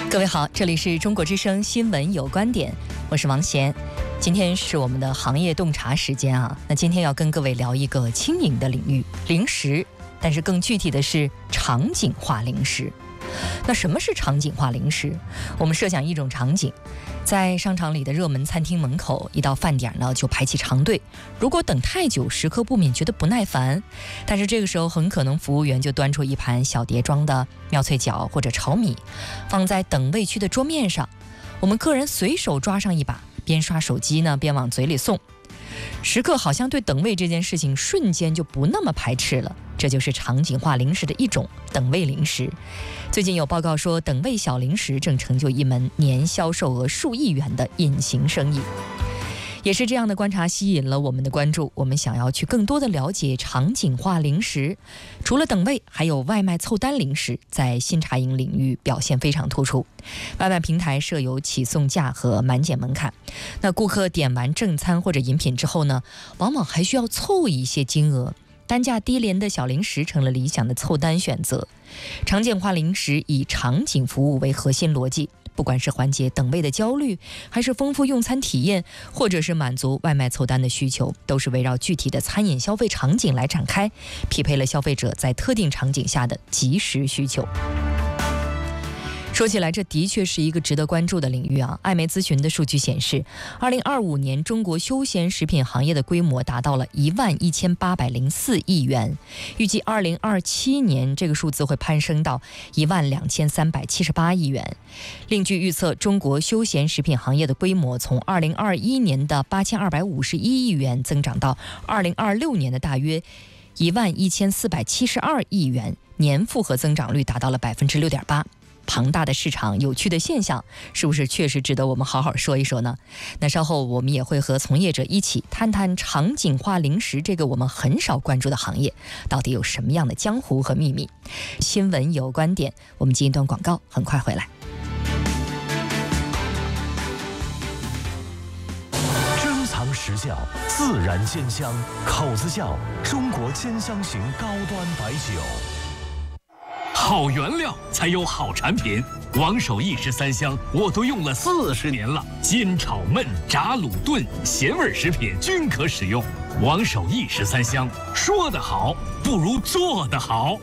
各位好，这里是中国之声新闻有观点，我是王贤。今天是我们的行业洞察时间啊。那今天要跟各位聊一个轻盈的领域，零食，但是更具体的是场景化零食。那什么是场景化零食？我们设想一种场景，在商场里的热门餐厅门口，一到饭点呢就排起长队。如果等太久，食客不免觉得不耐烦，但是这个时候很可能服务员就端出一盘小碟装的妙脆角或者炒米，放在等位区的桌面上。我们客人随手抓上一把，边刷手机呢边往嘴里送。食客好像对等位这件事情瞬间就不那么排斥了。这就是场景化零食的一种，等位零食。最近有报告说，等位小零食正成就一门年销售额数亿元的隐形生意。也是这样的观察吸引了我们的关注，我们想要去更多的了解场景化零食。除了等位，还有外卖凑单零食，在新茶饮领域表现非常突出。外卖平台设有起送价和满减门槛，那顾客点完正餐或者饮品之后呢，往往还需要凑一些金额，单价低廉的小零食成了理想的凑单选择。场景化零食以场景服务为核心逻辑，不管是缓解等位的焦虑，还是丰富用餐体验，或者是满足外卖凑单的需求，都是围绕具体的餐饮消费场景来展开，匹配了消费者在特定场景下的即时需求。说起来，这的确是一个值得关注的领域啊。艾媒咨询的数据显示，2025年中国休闲食品行业的规模达到了11804亿元，预计2027年这个数字会攀升到12378亿元。另据预测，中国休闲食品行业的规模从2021年的8251亿元增长到2026年的大约11472亿元，年复合增长率达到了6.8%。庞大的市场，有趣的现象，是不是确实值得我们好好说一说呢？那稍后我们也会和从业者一起谈谈场景化零食这个我们很少关注的行业，到底有什么样的江湖和秘密。新闻有观点，我们进一段广告，很快回来。 珍藏时效，自然鲜香，口子窖中国兼香型高端白酒。 好原料才有好产品，王守义13香我都用了40年了，煎炒焖炸卤炖咸味食品均可使用。王守义13香，说得好不如做得好。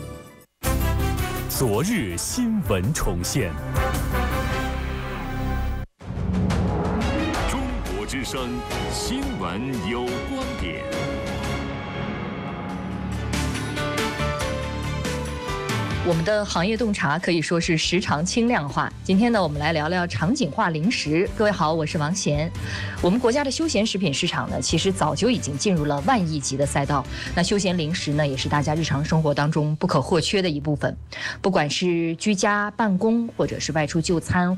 昨日新闻重现， 中国之声新闻有观点。 我们的行业洞察可以说是时常轻量化。今天呢，我们来聊聊场景化零食。各位好，我是王贤。我们国家的休闲食品市场呢，其实早就已经进入了万亿级的赛道。那休闲零食呢，也是大家日常生活当中不可或缺的一部分。不管是居家办公，或者是外出就餐，